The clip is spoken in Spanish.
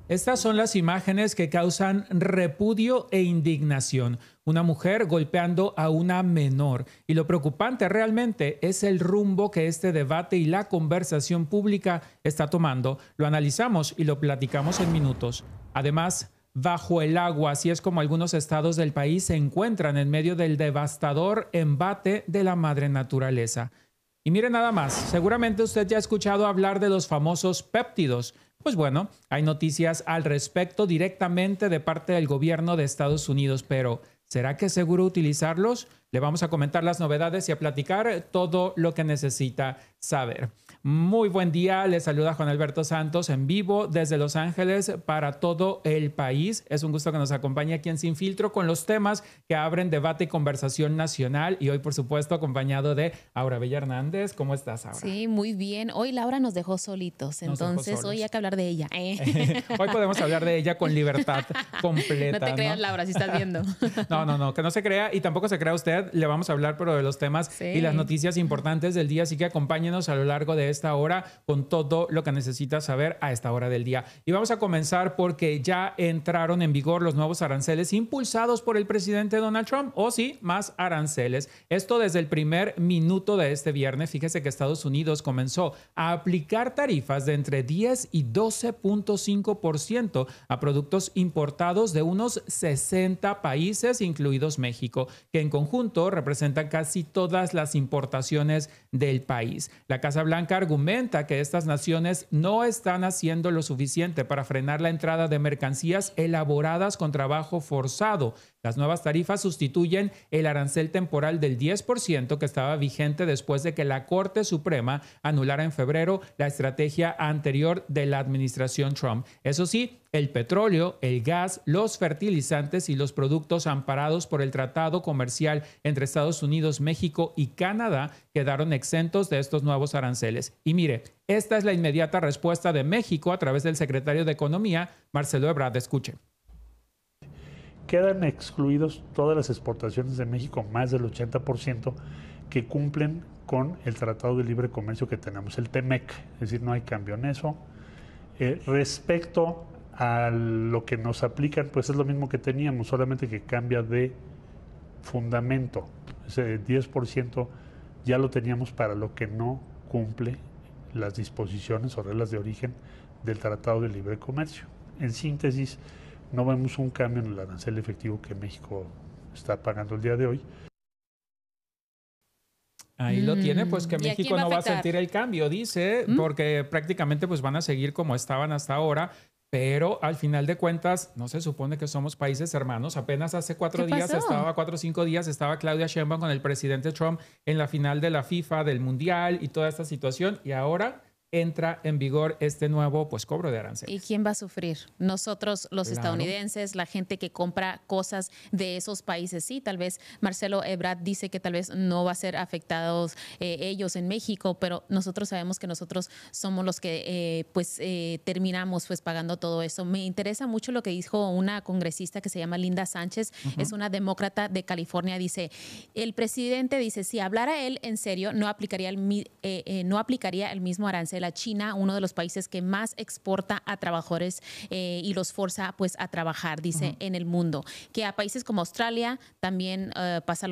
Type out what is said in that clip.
Estas son las imágenes que causan repudio e indignación. Una mujer golpeando a una menor. Y lo preocupante realmente es el rumbo que este debate y la conversación pública está tomando. Lo analizamos y lo platicamos en minutos. Además, bajo el agua, así es como algunos estados del país se encuentran en medio del devastador embate de la madre naturaleza. Y mire nada más, seguramente usted ya ha escuchado hablar de los famosos péptidos. Pues bueno, hay noticias al respecto directamente de parte del gobierno de Estados Unidos, pero ¿será que es seguro utilizarlos? Le vamos a comentar las novedades y a platicar todo lo que necesita saber. Muy buen día, le saluda Juan Alberto Santos en vivo desde Los Ángeles para todo el país. Es un gusto que nos acompañe aquí en Sin Filtro con los temas que abren debate y conversación nacional y hoy por supuesto acompañado de Aura Bella Hernández. ¿Cómo estás, Aura? Sí, muy bien. Hoy Laura nos dejó solitos, entonces hoy hay que hablar de ella. Hoy podemos hablar de ella con libertad completa. No te creas, ¿no? Laura, si estás viendo. No, que no se crea y tampoco se crea usted. Le vamos a hablar pero de los temas y las noticias importantes del día, así que acompáñenos a lo largo de esta hora con todo lo que necesitas saber a esta hora del día. Y vamos a comenzar porque ya entraron en vigor los nuevos aranceles impulsados por el presidente Donald Trump. O sí, más aranceles. Esto desde el primer minuto de este viernes. Fíjese que Estados Unidos comenzó a aplicar tarifas de entre 10 y 12.5% a productos importados de unos 60 países, incluidos México, que en conjunto representan casi todas las importaciones del país. La Casa Blanca argumenta que estas naciones no están haciendo lo suficiente para frenar la entrada de mercancías elaboradas con trabajo forzado. Las nuevas tarifas sustituyen el arancel temporal del 10% que estaba vigente después de que la Corte Suprema anulara en febrero la estrategia anterior de la administración Trump. Eso sí, el petróleo, el gas, los fertilizantes y los productos amparados por el Tratado Comercial entre Estados Unidos, México y Canadá quedaron exentos de estos nuevos aranceles. Y mire, esta es la inmediata respuesta de México a través del secretario de Economía, Marcelo Ebrard. Escuche. Quedan excluidos todas las exportaciones de México, más del 80%, que cumplen con el Tratado de Libre Comercio que tenemos, el TEMEC. Es decir, no hay cambio en eso. Respecto a lo que nos aplican, pues es lo mismo que teníamos, solamente que cambia de fundamento. Ese 10% ya lo teníamos para lo que no cumple las disposiciones o reglas de origen del Tratado de Libre Comercio. En síntesis, no vemos un cambio en el arancel efectivo que México está pagando el día de hoy. Ahí lo tiene, pues que México no va a sentir el cambio, dice, porque prácticamente pues van a seguir como estaban hasta ahora, pero al final de cuentas no se supone que somos países hermanos. Apenas hace 4 o 5 días estaba Claudia Sheinbaum con el presidente Trump en la final de la FIFA, del Mundial y toda esta situación, y ahora entra en vigor este nuevo pues cobro de aranceles. ¿Y quién va a sufrir? Nosotros, los estadounidenses, la gente que compra cosas de esos países. Sí, tal vez Marcelo Ebrard dice que tal vez no va a ser afectados ellos en México, pero nosotros sabemos que nosotros somos los que terminamos pues pagando todo eso. Me interesa mucho lo que dijo una congresista que se llama Linda Sánchez, es una demócrata de California. Dice, el presidente dice, si hablara él en serio, no aplicaría el mismo arancel a China, uno de los países que más exporta a trabajadores y los forza pues a trabajar, dice, en el mundo. Que a países como Australia también pasa